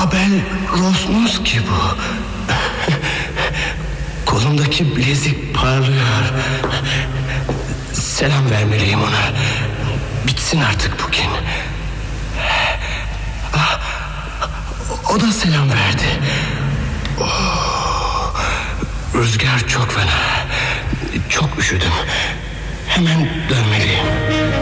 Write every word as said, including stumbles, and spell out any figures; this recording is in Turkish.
Abel Rosnowski bu. Kolumdaki bilezik parlıyor. Selam vermeliyim ona. Bitsin artık bu kin. Ah, o da selam verdi. Oh, rüzgar çok fena. Çok üşüdüm. Hemen dönmeliyim.